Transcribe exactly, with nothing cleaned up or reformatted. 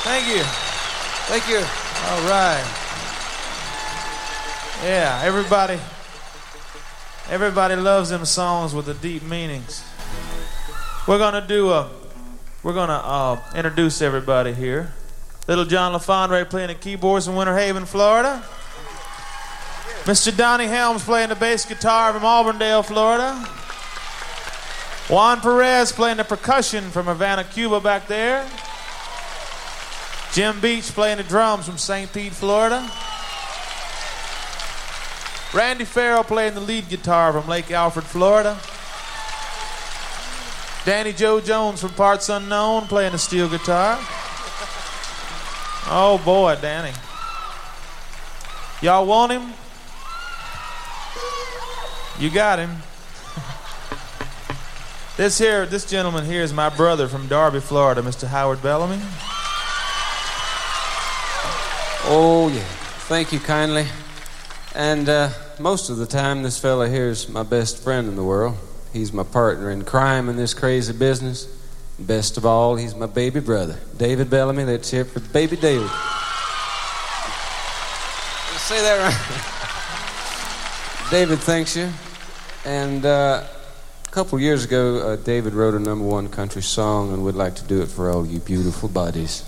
Thank you. Thank you. All right. Yeah, everybody, everybody loves them songs with the deep meanings. We're gonna do a, we're gonna uh, introduce everybody here. Little John LaFondre playing the keyboards from Winter Haven, Florida. Mister Donnie Helms playing the bass guitar from Auburndale, Florida. Juan Perez playing the percussion from Havana, Cuba back there. Jim Beach playing the drums from Saint Pete, Florida. Randy Farrell playing the lead guitar from Lake Alfred, Florida. Danny Joe Jones from Parts Unknown playing the steel guitar. Oh boy, Danny. Y'all want him? You got him. This here, this gentleman here is my brother from Darby, Florida, Mister Howard Bellamy. Oh, yeah. Thank you kindly. And uh, most of the time, this fella here is my best friend in the world. He's my partner in crime in this crazy business. Best of all, he's my baby brother, David Bellamy. Let's hear it for baby David. Let's say that right. David thanks you. And uh, a couple years ago, uh, David wrote a number one country song and would like to do it for all you beautiful bodies.